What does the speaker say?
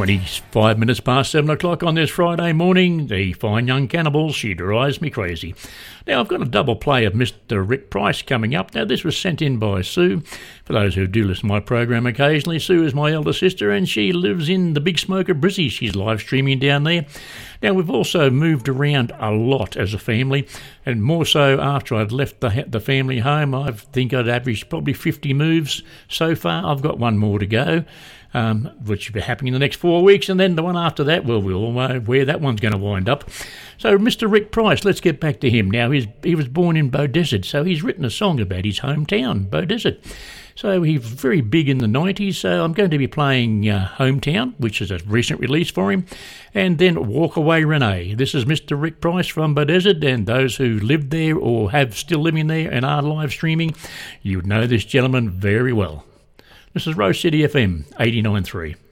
25 minutes past 7 o'clock on this Friday morning. The fine young cannibal, She Drives Me Crazy. Now, I've got a double play of Mr. Rick Price coming up. Now, this was sent in by Sue. For those who do listen to my program occasionally, Sue is my elder sister and she lives in the Big Smoke of Brizzy. She's live streaming down there. Now, we've also moved around a lot as a family, and more so after I'd left the family home. I think I'd averaged probably 50 moves so far. I've got one more to go, which will be happening in the next 4 weeks, and then the one after that, well, we'll all know where that one's going to wind up. So Mr. Rick Price, let's get back to him. Now, he was born in Beaudesert, so he's written a song about his hometown, Beaudesert. So he's very big in the 90s, so I'm going to be playing Hometown, which is a recent release for him, and then Walk Away Renee. This is Mr. Rick Price from Beaudesert, and those who lived there or have still living there and are live streaming, you would know this gentleman very well. This is Rose City FM 89.3.